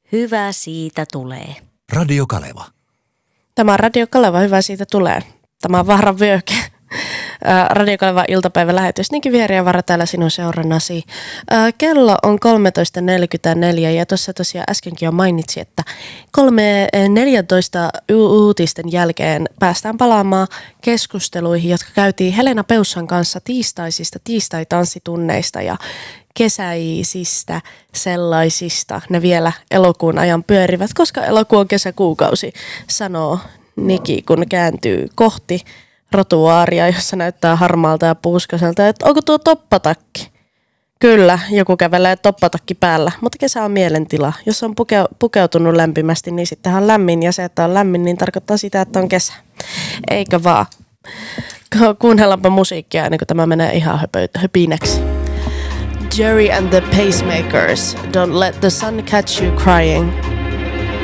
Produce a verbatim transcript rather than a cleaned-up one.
Hyvä siitä tulee. Radio Kaleva. Tämä on Radio Kaleva, hyvä siitä tulee. Tämä on Vahran vyöhyke. Radio Kaleva iltapäivälähetys. Niinkin Vieriä Vara täällä sinun seurannasi. Kello on kolmetoista neljäkymmentäneljä ja tuossa tosiaan äskenkin jo mainitsi, että kolme neljätoista uutisten jälkeen päästään palaamaan keskusteluihin, jotka käytiin Helena Peussan kanssa tiistaisista tiistai-tanssitunneista ja kesäisistä sellaisista. Ne vielä elokuun ajan pyörivät, koska elokuu on kesäkuukausi, sanoo Niki, kun kääntyy kohti rotuaaria, jossa näyttää harmaalta ja puuskaselta, että onko tuo toppatakki? Kyllä, joku kävelee toppatakki päällä, mutta kesä on mielentila. Jos on puke- pukeutunut lämpimästi, niin sittenhän on lämmin, ja se, että on lämmin, niin tarkoittaa sitä, että on kesä. Eikö vaan? Kuunnellaanpa musiikkia, ennen kuin tämä menee ihan höpö- höpinäksi. Jerry and the Pacemakers, Don't Let the Sun Catch You Crying.